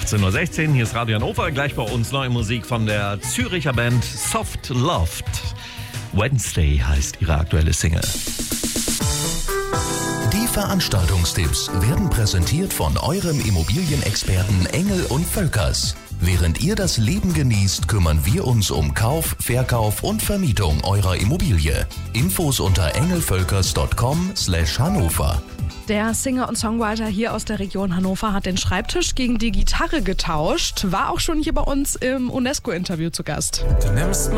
18.16 Uhr. Hier ist Radio Hannover. Gleich bei uns neue Musik von der Züricher Band Soft Loft. Wednesday heißt ihre aktuelle Single. Die Veranstaltungstipps werden präsentiert von eurem Immobilienexperten Engel und Völkers. Während ihr das Leben genießt, kümmern wir uns um Kauf, Verkauf und Vermietung eurer Immobilie. Infos unter engelvölkers.com/Hannover. Der Singer und Songwriter hier aus der Region Hannover hat den Schreibtisch gegen die Gitarre getauscht. War auch schon hier bei uns im UNESCO-Interview zu Gast. Du nimmst